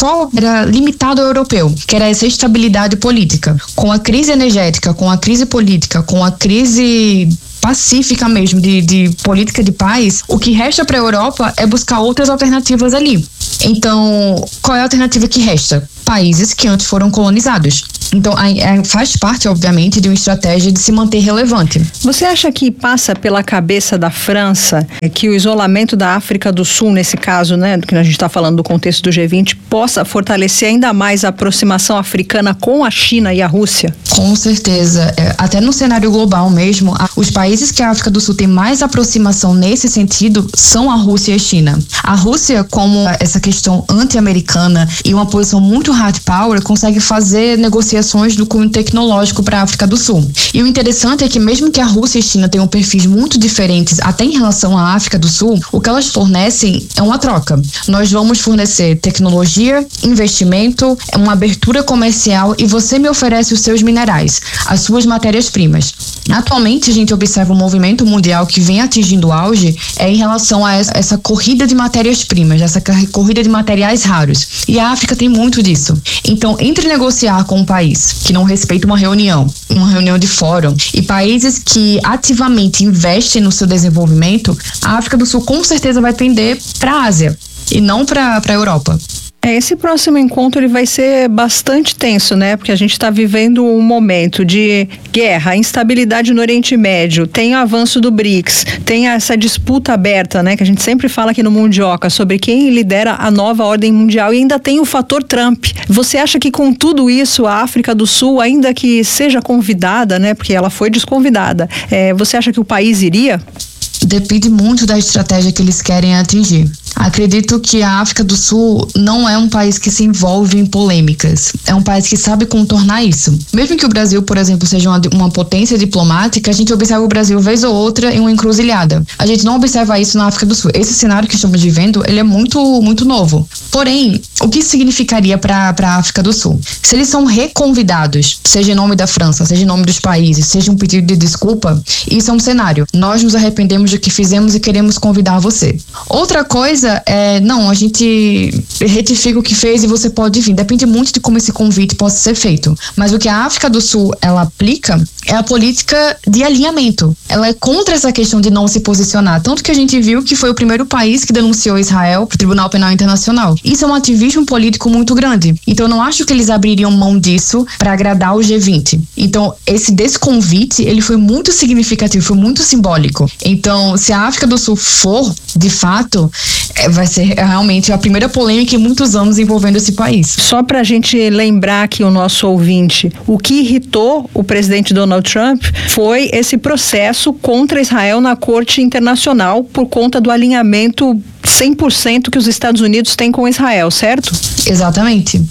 G: era limitado ao europeu, que era essa estabilidade política. Com a crise energética, com a crise política, com a crise pacífica mesmo, de política de paz, o que resta para a Europa é buscar outras alternativas ali. Então, qual é a alternativa que resta? Países que antes foram colonizados. Então, faz parte, obviamente, de uma estratégia de se manter relevante.
F: Você acha que passa pela cabeça da França que o isolamento da África do Sul, nesse caso, né, do que a gente está falando do contexto do G20, possa fortalecer ainda mais a aproximação africana com a China e a Rússia?
G: Com certeza. Até no cenário global mesmo, os países que a África do Sul tem mais aproximação nesse sentido são a Rússia e a China. A Rússia, como essa questão anti-americana e uma posição muito hard power, consegue fazer negociações do cunho tecnológico para a África do Sul. E o interessante é que mesmo que a Rússia e a China tenham perfis muito diferentes até em relação à África do Sul, o que elas fornecem é uma troca. Nós vamos fornecer tecnologia, investimento, uma abertura comercial e você me oferece os seus minerais, as suas matérias-primas. Atualmente a gente observa um movimento mundial que vem atingindo auge em relação a essa corrida de matérias-primas, essa corrida de materiais raros. E a África tem muito disso. Então, entre negociar com um país que não respeita uma reunião de fórum, e países que ativamente investem no seu desenvolvimento, a África do Sul com certeza vai tender para a Ásia e não para a Europa.
F: Esse próximo encontro ele vai ser bastante tenso, né? Porque a gente está vivendo um momento de guerra, instabilidade no Oriente Médio, tem o avanço do BRICS, tem essa disputa aberta, né? Que a gente sempre fala aqui no Mundioca sobre quem lidera a nova ordem mundial, e ainda tem o fator Trump. Você acha que com tudo isso a África do Sul, ainda que seja convidada, né? Porque ela foi desconvidada, você acha que o país iria?
G: Depende muito da estratégia que eles querem atingir. Acredito que a África do Sul não é um país que se envolve em polêmicas. É um país que sabe contornar isso. Mesmo que o Brasil, por exemplo, seja uma potência diplomática, a gente observa o Brasil vez ou outra em uma encruzilhada. A gente não observa isso na África do Sul. Esse cenário que estamos vivendo, ele é muito, muito novo. Porém, o que isso significaria para a África do Sul? Se eles são reconvidados, seja em nome da França, seja em nome dos países, seja um pedido de desculpa, isso é um cenário. Nós nos arrependemos do que fizemos e queremos convidar você. Outra coisa a gente retifica o que fez e você pode vir. Depende muito de como esse convite possa ser feito. Mas o que a África do Sul, ela aplica é a política de alinhamento. Ela é contra essa questão de não se posicionar. Tanto que a gente viu que foi o primeiro país que denunciou Israel para o Tribunal Penal Internacional. Isso é um ativismo político muito grande. Então eu não acho que eles abririam mão disso para agradar o G20. Então esse desconvite, ele foi muito significativo, foi muito simbólico. Então se a África do Sul for, de fato, vai ser realmente a primeira polêmica em muitos anos envolvendo esse país.
F: Só pra gente lembrar aqui o nosso ouvinte, o que irritou o presidente Donald Trump foi esse processo contra Israel na Corte Internacional por conta do alinhamento 100% que os Estados Unidos têm com Israel, certo?
G: Exatamente.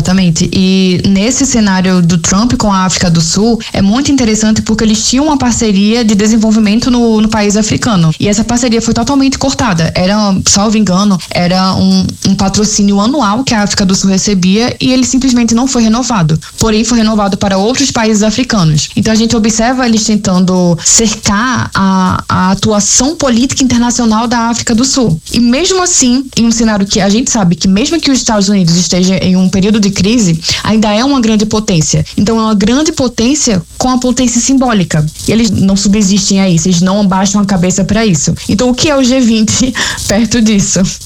G: E nesse cenário do Trump com a África do Sul, é muito interessante porque eles tinham uma parceria de desenvolvimento no país africano. E essa parceria foi totalmente cortada. Era, salvo engano, era um patrocínio anual que a África do Sul recebia e ele simplesmente não foi renovado. Porém, foi renovado para outros países africanos. Então a gente observa eles tentando cercar a atuação política internacional da África do Sul. E mesmo assim, em um cenário que a gente sabe que mesmo que os Estados Unidos esteja em um período de crise, ainda é uma grande potência. Então é uma grande potência com a potência simbólica. E eles não subsistem a isso, eles não abaixam a cabeça para isso. Então o que é o G20 perto disso?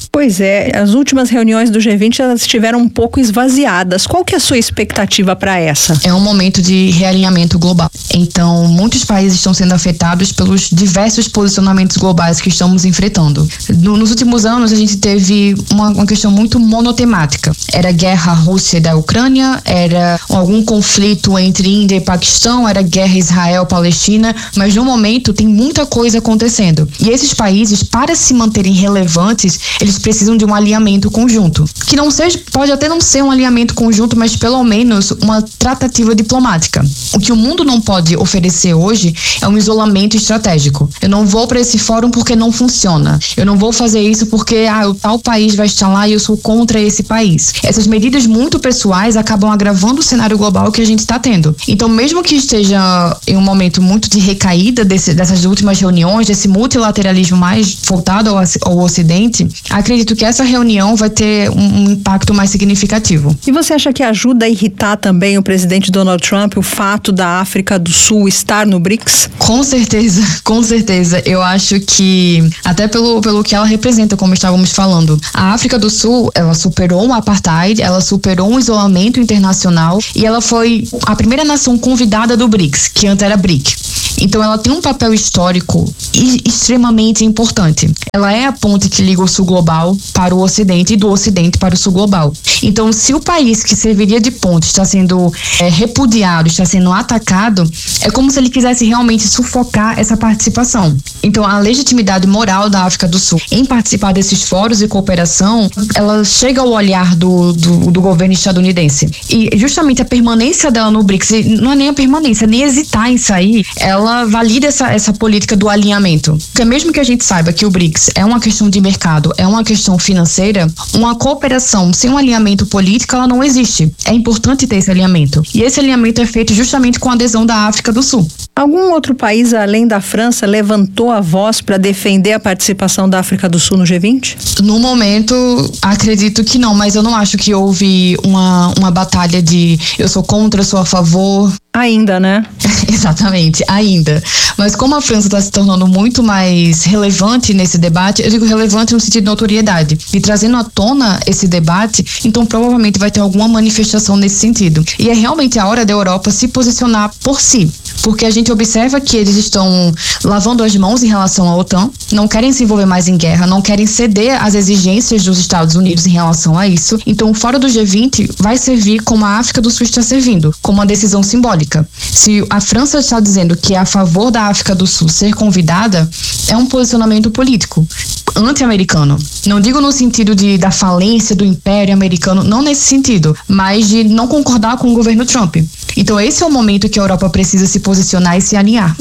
F: Pois é, as últimas reuniões do G20 elas estiveram um pouco esvaziadas. Qual que é a sua expectativa para essa?
G: É um momento de realinhamento global. Então, muitos países estão sendo afetados pelos diversos posicionamentos globais que estamos enfrentando. Nos últimos anos, a gente teve uma questão muito monotemática. Era a guerra Rússia da Ucrânia, era algum conflito entre Índia e Paquistão, era guerra Israel-Palestina, mas no momento tem muita coisa acontecendo. E esses países, para se manterem relevantes, eles precisam de um alinhamento conjunto. Que não seja, pode até não ser um alinhamento conjunto, mas pelo menos uma tratativa diplomática. O que o mundo não pode oferecer hoje é um isolamento estratégico. Eu não vou para esse fórum porque não funciona. Eu não vou fazer isso porque o tal país vai estar lá e eu sou contra esse país. Essas medidas muito pessoais acabam agravando o cenário global que a gente está tendo. Então, mesmo que esteja em um momento muito de recaída dessas últimas reuniões, desse multilateralismo mais voltado ao Ocidente, acredito que essa reunião vai ter um impacto mais significativo.
F: E você acha que ajuda a irritar também o presidente Donald Trump o fato da África do Sul estar no BRICS?
G: Com certeza, com certeza. Eu acho que, até pelo que ela representa, como estávamos falando, a África do Sul, ela superou o apartheid, ela superou um isolamento internacional e ela foi a primeira nação convidada do BRICS, que antes era BRIC. Então ela tem um papel histórico extremamente importante. Ela é a ponte que liga o sul global para o ocidente e do ocidente para o sul global. Então, se o país que serviria de ponte está sendo repudiado, está sendo atacado, é como se ele quisesse realmente sufocar essa participação. Então, a legitimidade moral da África do Sul em participar desses fóruns de cooperação, ela chega ao olhar do governo estadunidense. E justamente a permanência dela no BRICS, não é nem a permanência, nem hesitar em sair, ela valida essa política do alinhamento. Porque mesmo que a gente saiba que o BRICS é uma questão de mercado, é uma questão financeira, uma cooperação sem um alinhamento político, ela não existe. É importante ter esse alinhamento. E esse alinhamento é feito justamente com a adesão da África do Sul.
F: Algum outro país, além da França, levantou a voz para defender a participação da África do Sul no G20?
G: No momento, acredito que não, mas eu não acho que houve uma batalha de eu sou contra, eu sou a favor.
F: Ainda, né?
G: Exatamente, ainda. Mas como a França está se tornando muito mais relevante nesse debate, eu digo relevante no sentido de notoriedade, e trazendo à tona esse debate, então provavelmente vai ter alguma manifestação nesse sentido. E é realmente a hora da Europa se posicionar por si, porque a gente observa que eles estão lavando as mãos em relação à OTAN, não querem se envolver mais em guerra, não querem ceder às exigências dos Estados Unidos em relação a isso. Então, fora do G20, vai servir como a África do Sul está servindo, como uma decisão simbólica. Se a França está dizendo que é a favor da África do Sul ser convidada, é um posicionamento político anti-americano. Não digo no sentido da falência do Império Americano, não nesse sentido, mas de não concordar com o governo Trump. Então esse é o momento que a Europa precisa se posicionar e se alinhar.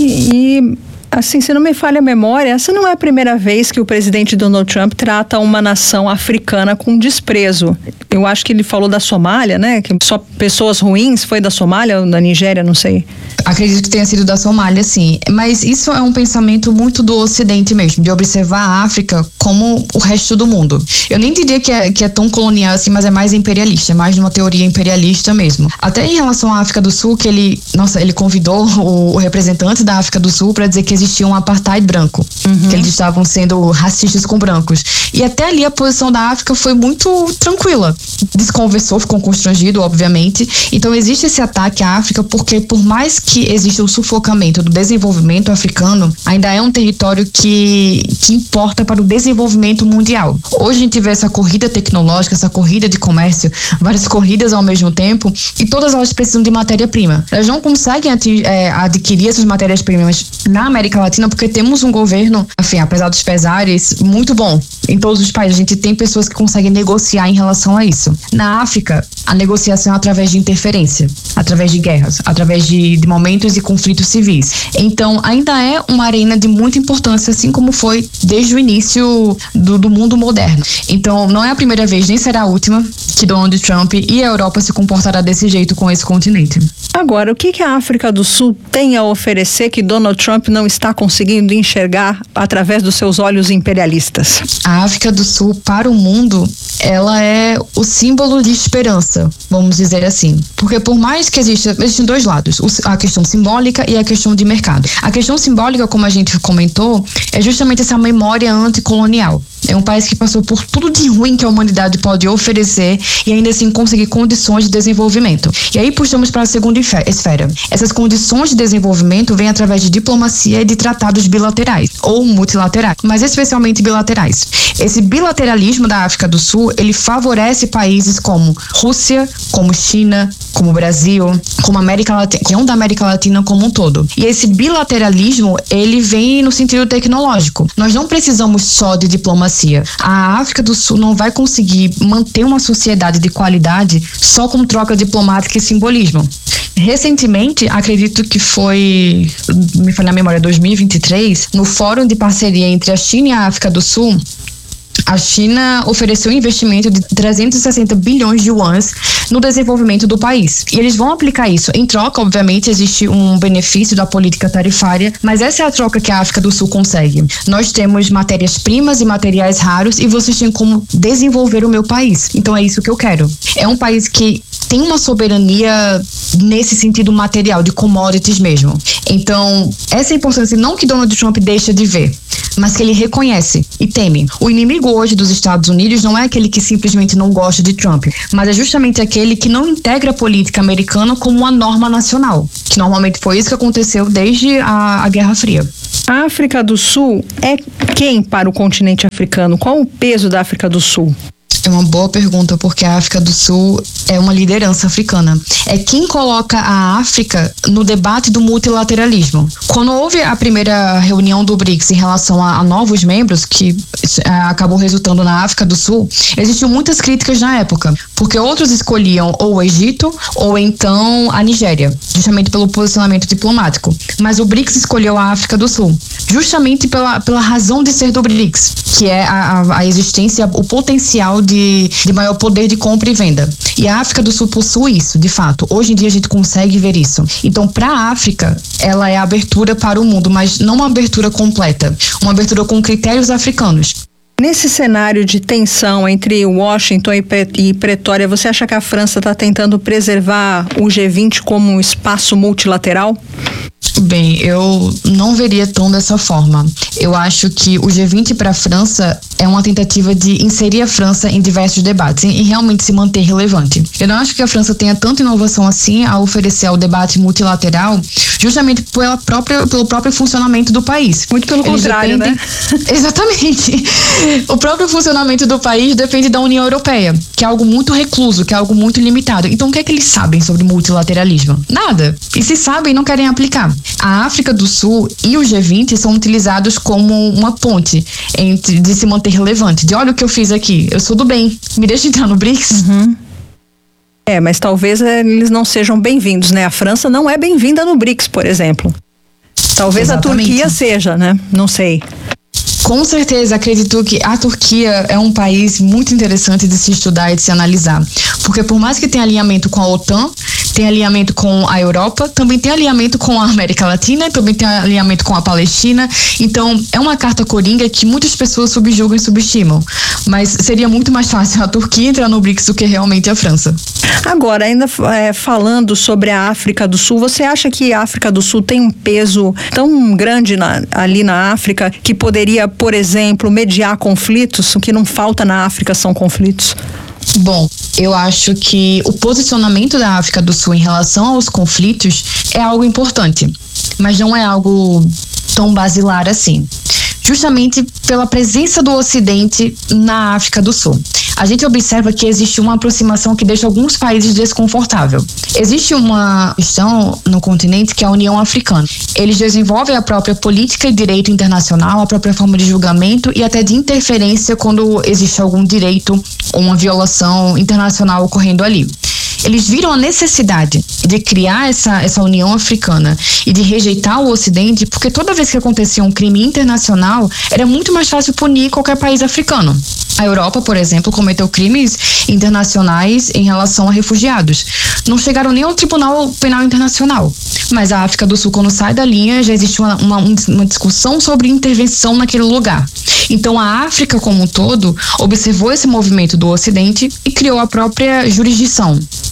F: Assim, se não me falha a memória, essa não é a primeira vez que o presidente Donald Trump trata uma nação africana com desprezo. Eu acho que ele falou da Somália, né? Que só pessoas ruins, foi da Somália ou da Nigéria, não sei.
G: Acredito que tenha sido da Somália, sim. Mas isso é um pensamento muito do Ocidente mesmo, de observar a África como o resto do mundo. Eu nem diria que é tão colonial assim, mas é mais imperialista, é mais de uma teoria imperialista mesmo. Até em relação à África do Sul, que ele convidou o representante da África do Sul para dizer que existia um apartheid branco, que eles estavam sendo racistas com brancos. E até ali a posição da África foi muito tranquila. Desconversou, ficou constrangido, obviamente. Então existe esse ataque à África porque por mais que exista o sufocamento do desenvolvimento africano, ainda é um território que importa para o desenvolvimento mundial. Hoje a gente vê essa corrida tecnológica, essa corrida de comércio, várias corridas ao mesmo tempo, e todas elas precisam de matéria-prima. Elas não conseguem adquirir essas matérias-primas na América Latina porque temos um governo, enfim, apesar dos pesares, muito bom. Em todos os países a gente tem pessoas que conseguem negociar em relação a isso. Na África, a negociação é através de interferência, através de guerras, através de momentos e conflitos civis. Então, ainda é uma arena de muita importância, assim como foi desde o início do mundo moderno. Então, não é a primeira vez, nem será a última, que Donald Trump e a Europa se comportará desse jeito com esse continente.
F: Agora, o que a África do Sul tem a oferecer que Donald Trump não está conseguindo enxergar através dos seus olhos imperialistas?
G: A África do Sul, para o mundo, ela é o símbolo de esperança, vamos dizer assim. Porque por mais que existem dois lados, a questão simbólica e a questão de mercado. A questão simbólica, como a gente comentou, é justamente essa memória anticolonial. É um país que passou por tudo de ruim que a humanidade pode oferecer e ainda assim conseguir condições de desenvolvimento. E aí puxamos para a segunda esfera. Essas condições de desenvolvimento vêm através de diplomacia e de tratados bilaterais ou multilaterais, mas especialmente bilaterais. Esse bilateralismo da África do Sul, ele favorece países como Rússia, como China, como Brasil, como América Latina, que é da América Latina como um todo. E esse bilateralismo, ele vem no sentido tecnológico. Nós não precisamos só de diplomacia. A África do Sul não vai conseguir manter uma sociedade de qualidade só com troca diplomática e simbolismo. Recentemente, acredito que foi, me falha a memória, 2023, no Fórum de Parceria entre a China e a África do Sul, a China ofereceu um investimento de 360 bilhões de yuans no desenvolvimento do país. E eles vão aplicar isso. Em troca, obviamente, existe um benefício da política tarifária, mas essa é a troca que a África do Sul consegue. Nós temos matérias-primas e materiais raros e vocês têm como desenvolver o meu país. Então é isso que eu quero. É um país que tem uma soberania nesse sentido material, de commodities mesmo. Então, essa é a importância, não que Donald Trump deixa de ver, mas que ele reconhece e teme. O inimigo hoje dos Estados Unidos não é aquele que simplesmente não gosta de Trump, mas é justamente aquele que não integra a política americana como uma norma nacional, que normalmente foi isso que aconteceu desde a Guerra Fria.
F: A África do Sul é quem para o continente africano? Qual o peso da África do Sul?
G: É uma boa pergunta, porque a África do Sul é uma liderança africana. É quem coloca a África no debate do multilateralismo. Quando houve a primeira reunião do BRICS em relação a novos membros, que acabou resultando na África do Sul, existiam muitas críticas na época, porque outros escolhiam ou o Egito ou então a Nigéria, justamente pelo posicionamento diplomático. Mas o BRICS escolheu a África do Sul, justamente pela razão de ser do BRICS, que é a existência, o potencial de maior poder de compra e venda. E a África do Sul possui isso, de fato. Hoje em dia a gente consegue ver isso. Então, para a África, ela é a abertura para o mundo, mas não uma abertura completa, uma abertura com critérios africanos.
F: Nesse cenário de tensão entre Washington e Pretória, você acha que a França está tentando preservar o G20 como um espaço multilateral?
G: Bem, eu não veria tão dessa forma. Eu acho que o G20 para a França é uma tentativa de inserir a França em diversos debates e realmente se manter relevante. Eu não acho que a França tenha tanta inovação assim a oferecer ao debate multilateral, justamente pelo próprio funcionamento do país.
F: Muito pelo contrário, né?
G: Exatamente. O próprio funcionamento do país depende da União Europeia, que é algo muito recluso, que é algo muito limitado. Então, o que é que eles sabem sobre multilateralismo? Nada. E se sabem, não querem aplicar. A África do Sul e o G20 são utilizados como uma ponte de se manter relevante. De olha o que eu fiz aqui, eu sou do bem, me deixa entrar no BRICS.
F: Uhum. Mas talvez eles não sejam bem-vindos, né? A França não é bem-vinda no BRICS, por exemplo. Talvez exatamente. A Turquia seja, né? Não sei.
G: Com certeza, acredito que a Turquia é um país muito interessante de se estudar e de se analisar. Porque por mais que tenha alinhamento com a OTAN, tem alinhamento com a Europa, também tem alinhamento com a América Latina, também tem alinhamento com a Palestina. Então, é uma carta coringa que muitas pessoas subjugam e subestimam. Mas seria muito mais fácil a Turquia entrar no BRICS do que realmente a França.
F: Agora, ainda falando sobre a África do Sul, você acha que a África do Sul tem um peso tão grande ali na África que poderia, por exemplo, mediar conflitos? O que não falta na África são conflitos.
G: Bom, eu acho que o posicionamento da África do Sul em relação aos conflitos é algo importante, mas não é algo tão basilar assim. Justamente pela presença do Ocidente na África do Sul. A gente observa que existe uma aproximação que deixa alguns países desconfortáveis. Existe uma questão no continente que é a União Africana. Eles desenvolvem a própria política e direito internacional, a própria forma de julgamento e até de interferência quando existe algum direito ou uma violação internacional ocorrendo ali. Eles viram a necessidade de criar essa União Africana e de rejeitar o Ocidente, porque toda vez que acontecia um crime internacional, era muito mais fácil punir qualquer país africano. A Europa, por exemplo, cometeu crimes internacionais em relação a refugiados. Não chegaram nem ao Tribunal Penal Internacional. Mas a África do Sul, quando sai da linha, já existe uma discussão sobre intervenção naquele lugar. Então, a África como um todo observou esse movimento do Ocidente e criou a própria jurisdição.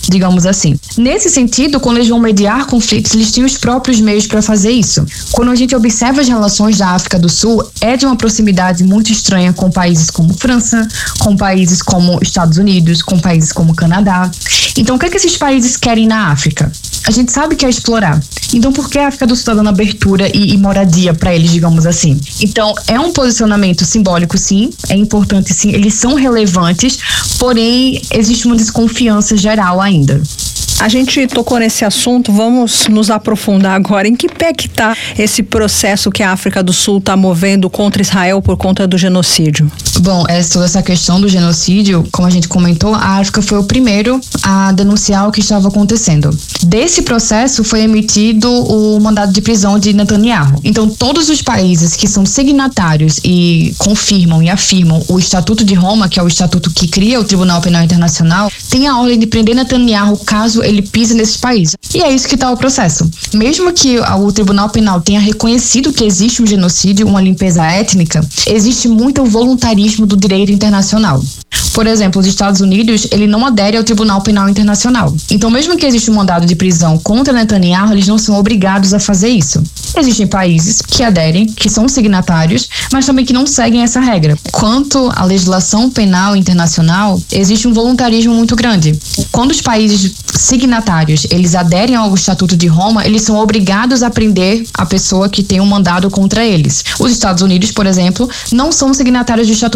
G: digamos assim. Nesse sentido, quando eles vão mediar conflitos, eles têm os próprios meios para fazer isso. Quando a gente observa as relações da África do Sul, é de uma proximidade muito estranha com países como França, com países como Estados Unidos, com países como Canadá. Então, o que é que esses países querem na África? A gente sabe que é explorar. Então, por que a África do Sul está dando abertura e moradia para eles, digamos assim? Então, é um posicionamento simbólico, sim, é importante, sim, eles são relevantes, porém, existe uma desconfiança geral ainda.
F: A gente tocou nesse assunto, vamos nos aprofundar agora. Em que pé que está esse processo que a África do Sul está movendo contra Israel por conta do genocídio?
G: Bom, toda essa questão do genocídio, como a gente comentou, a África foi o primeiro a denunciar o que estava acontecendo. Desse processo foi emitido o mandado de prisão de Netanyahu. Então, todos os países que são signatários e confirmam e afirmam o Estatuto de Roma, que é o estatuto que cria o Tribunal Penal Internacional, têm a ordem de prender Netanyahu caso ele pisa nesses países. E é isso que está o processo. Mesmo que o Tribunal Penal tenha reconhecido que existe um genocídio, uma limpeza étnica, existe muito voluntarismo do direito internacional. Por exemplo, os Estados Unidos, ele não adere ao Tribunal Penal Internacional. Então, mesmo que exista um mandado de prisão contra Netanyahu, eles não são obrigados a fazer isso. Existem países que aderem, que são signatários, mas também que não seguem essa regra. Quanto à legislação penal internacional, existe um voluntarismo muito grande. Quando os países signatários, eles aderem ao Estatuto de Roma, eles são obrigados a prender a pessoa que tem um mandado contra eles. Os Estados Unidos, por exemplo, não são signatários do Estatuto